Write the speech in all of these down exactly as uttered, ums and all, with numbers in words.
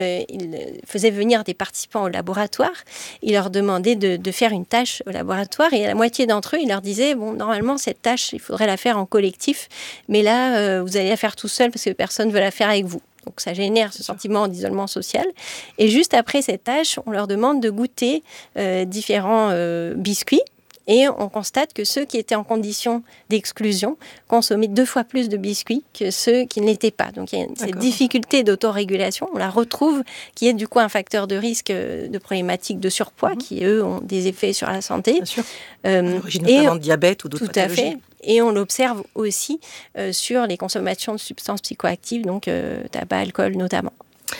Euh, il faisait venir des participants au laboratoire, il leur demandait de, de faire une tâche au laboratoire et à la moitié d'entre eux, il leur disait, bon, normalement, cette tâche, il faudrait la faire en collectif, mais là, euh, vous allez la faire tout seul parce que personne ne veut la faire avec vous. Donc ça génère ce sentiment d'isolement social. Et juste après cette tâche, on leur demande de goûter euh, différents euh, biscuits. Et on constate que ceux qui étaient en condition d'exclusion consommaient deux fois plus de biscuits que ceux qui ne l'étaient pas. Donc il y a cette difficulté d'autorégulation, on la retrouve, qui est du coup un facteur de risque de problématiques de surpoids, mmh. qui eux ont des effets sur la santé. Bien sûr. Euh, à l'origine notamment de diabète ou d'autres tout pathologies. Tout à fait. Et on l'observe aussi euh, sur les consommations de substances psychoactives, donc euh, tabac, alcool notamment.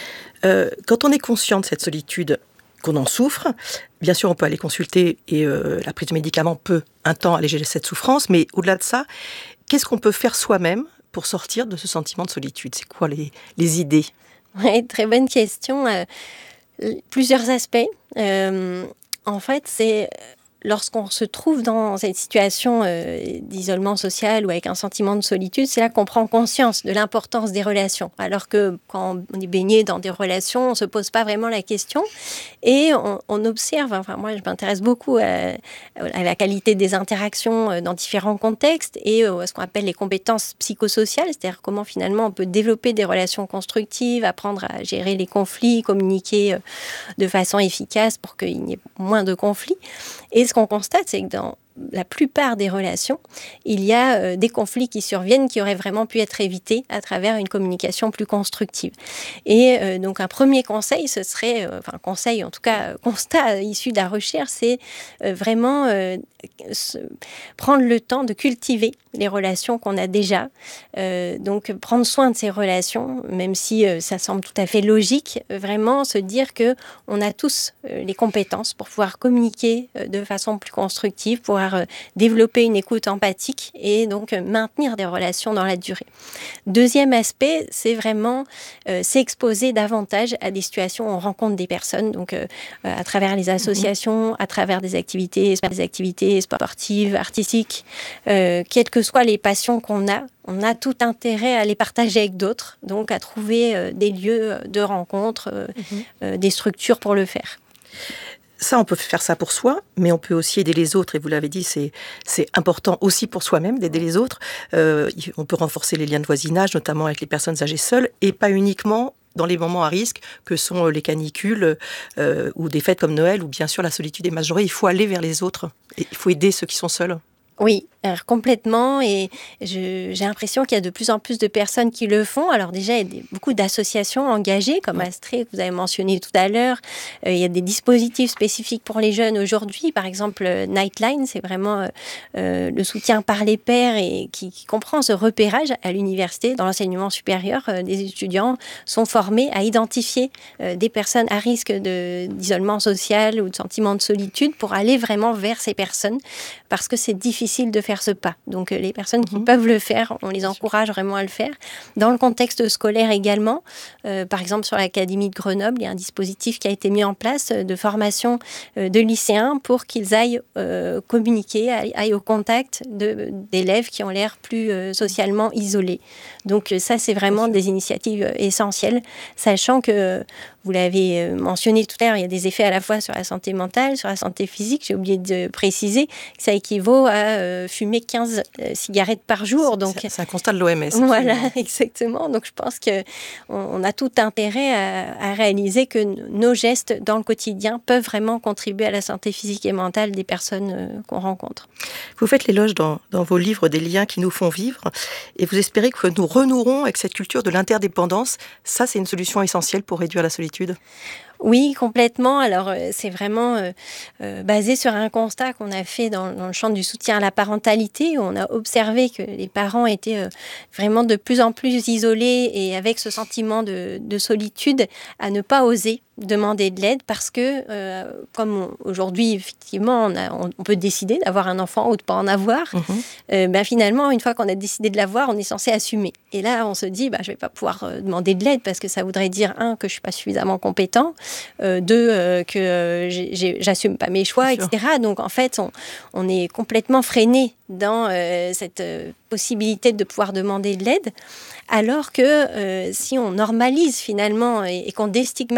Euh, quand on est conscient de cette solitude, qu'on en souffre, bien sûr on peut aller consulter et euh, la prise de médicaments peut un temps alléger cette souffrance, mais au-delà de ça, qu'est-ce qu'on peut faire soi-même pour sortir de ce sentiment de solitude ? C'est quoi les, les idées ? Oui, très bonne question. Euh, plusieurs aspects. Euh, en fait, c'est lorsqu'on se trouve dans cette situation euh, d'isolement social ou avec un sentiment de solitude, c'est là qu'on prend conscience de l'importance des relations. Alors que quand on est baigné dans des relations, on ne se pose pas vraiment la question. Et on, on observe, enfin moi je m'intéresse beaucoup à, à la qualité des interactions dans différents contextes et à ce qu'on appelle les compétences psychosociales, c'est-à-dire comment finalement on peut développer des relations constructives, apprendre à gérer les conflits, communiquer de façon efficace pour qu'il y ait moins de conflits. Et ce qu'on constate, c'est que dans la plupart des relations, il y a euh, des conflits qui surviennent qui auraient vraiment pu être évités à travers une communication plus constructive. Et euh, donc un premier conseil, ce serait, euh, enfin conseil, en tout cas euh, constat issu de la recherche, c'est euh, vraiment euh, se, prendre le temps de cultiver les relations qu'on a déjà. Euh, donc prendre soin de ces relations, même si euh, ça semble tout à fait logique, euh, vraiment se dire que on a tous euh, les compétences pour pouvoir communiquer euh, de façon plus constructive, pour développer une écoute empathique et donc maintenir des relations dans la durée. Deuxième aspect, c'est vraiment euh, s'exposer davantage à des situations où on rencontre des personnes, donc euh, à travers les associations, à travers des activités, des activités sportives, artistiques, euh, quelles que soient les passions qu'on a, on a tout intérêt à les partager avec d'autres, donc à trouver euh, des lieux de rencontre, euh, mm-hmm. euh, des structures pour le faire. Ça, on peut faire ça pour soi, mais on peut aussi aider les autres. Et vous l'avez dit, c'est, c'est important aussi pour soi-même d'aider les autres. Euh, on peut renforcer les liens de voisinage, notamment avec les personnes âgées seules, et pas uniquement dans les moments à risque que sont les canicules euh, ou des fêtes comme Noël, ou bien sûr la solitude est majorée. Il faut aller vers les autres. Et il faut aider ceux qui sont seuls. Oui, alors complètement, et je, j'ai l'impression qu'il y a de plus en plus de personnes qui le font. Alors déjà, il y a des, beaucoup d'associations engagées, comme Astrée, que vous avez mentionné tout à l'heure. Euh, il y a des dispositifs spécifiques pour les jeunes aujourd'hui. Par exemple, Nightline, c'est vraiment euh, le soutien par les pairs et qui, qui comprend ce repérage à l'université. Dans l'enseignement supérieur, euh, des étudiants sont formés à identifier euh, des personnes à risque de, d'isolement social ou de sentiment de solitude pour aller vraiment vers ces personnes, parce que c'est difficile de faire ce pas. Donc, les personnes qui mmh. peuvent le faire, on les encourage vraiment à le faire. Dans le contexte scolaire également, euh, par exemple, sur l'Académie de Grenoble, il y a un dispositif qui a été mis en place de formation euh, de lycéens pour qu'ils aillent euh, communiquer, aillent, aillent au contact de, d'élèves qui ont l'air plus euh, socialement isolés. Donc, ça, c'est vraiment des initiatives essentielles, sachant que, vous l'avez mentionné tout à l'heure, il y a des effets à la fois sur la santé mentale, sur la santé physique. J'ai oublié de préciser que ça équivaut à euh, fumer quinze euh, cigarettes par jour. Donc, c'est, c'est un constat de l'O M S. Voilà, exactement. Donc, je pense qu'on on a tout intérêt à, à réaliser que nos gestes dans le quotidien peuvent vraiment contribuer à la santé physique et mentale des personnes euh, qu'on rencontre. Vous faites l'éloge dans, dans vos livres des liens qui nous font vivre et vous espérez que nous renouerons avec cette culture de l'interdépendance. Ça, c'est une solution essentielle pour réduire la solitude. Oui, complètement. Alors, euh, c'est vraiment euh, euh, basé sur un constat qu'on a fait dans, dans le champ du soutien à la parentalité, où on a observé que les parents étaient euh, vraiment de plus en plus isolés et avec ce sentiment de, de solitude à ne pas oser demander de l'aide parce que, euh, comme on, aujourd'hui, effectivement, on, a, on, on peut décider d'avoir un enfant ou de ne pas en avoir, mmh. euh, ben, finalement, une fois qu'on a décidé de l'avoir, on est censé assumer. Et là, on se dit, bah, je ne vais pas pouvoir euh, demander de l'aide parce que ça voudrait dire, un, que je ne suis pas suffisamment compétent, euh, deux, euh, que euh, j'ai, j'ai, j'assume pas mes choix, Bien et cetera. Sûr. Donc, en fait, on, on est complètement freiné dans euh, cette euh, possibilité de pouvoir demander de l'aide, alors que euh, si on normalise finalement et, et qu'on déstigmatise